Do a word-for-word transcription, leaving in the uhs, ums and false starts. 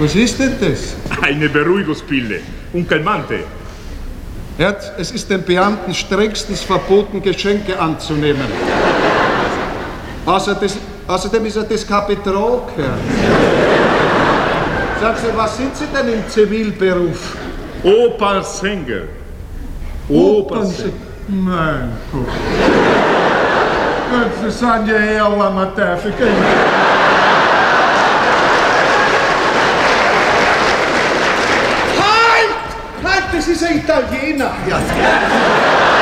Was ist denn das? Eine Beruhigungspille. Un calmante. Herz, es ist den Beamten strengstens verboten, Geschenke anzunehmen. Außer des, außerdem ist er das kein Betrug, Herr. Sagen Sie, was sind Sie denn im Zivilberuf? Opernsänger. Opernsänger. Mein Gott. Das sind ja eher Amateurfiguren. Halt! Halt, das ist ein Italiener. Ja,